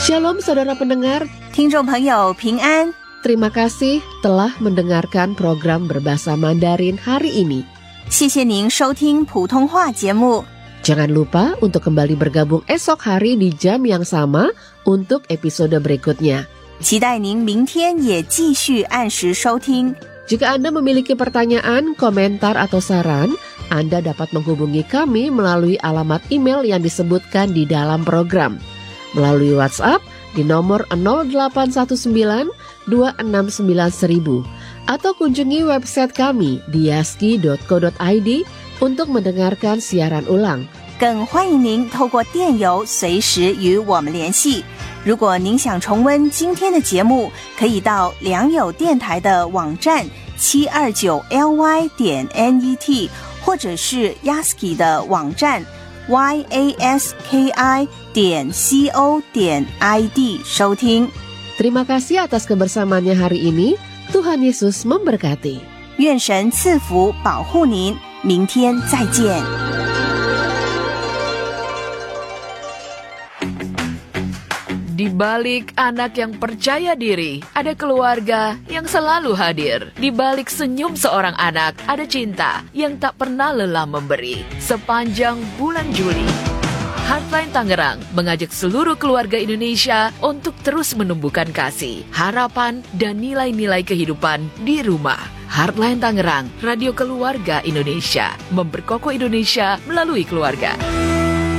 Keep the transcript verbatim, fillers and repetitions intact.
Shalom saudara pendengar, 听众朋友平安。 terima kasih telah mendengarkan program Berbahasa Mandarin hari ini. 谢谢您收听普通话节目。 Jangan lupa untuk kembali bergabung esok hari di jam yang sama untuk episode berikutnya. 期待您明天也继续按时收听。 Jika Anda memiliki pertanyaan, komentar atau saran, Anda dapat menghubungi kami melalui alamat email yang disebutkan di dalam program. Melalui WhatsApp di nomor nol delapan satu sembilan dua enam sembilan seribu atau kunjungi website kami di yaski dot co dot i d untuk mendengarkan siaran ulang. 更欢迎您透过电邮随时与我们联系。 如果您想重温今天的节目，可以到良友电台的网站 七二九 l y 点 n e t 或者是 Yaski 的网站 y a s k i 点 c o 点 i d 收听。 Terima kasih atas kebersamaannya hari ini. Tuhan Yesus memberkati. 愿神赐福保护您，明天再见。 Di balik anak yang percaya diri, ada keluarga yang selalu hadir. Di balik senyum seorang anak, ada cinta yang tak pernah lelah memberi. Sepanjang bulan Juli, Heartline Tangerang mengajak seluruh keluarga Indonesia untuk terus menumbuhkan kasih, harapan, dan nilai-nilai kehidupan di rumah. Heartline Tangerang, radio keluarga Indonesia, memperkokoh Indonesia melalui keluarga.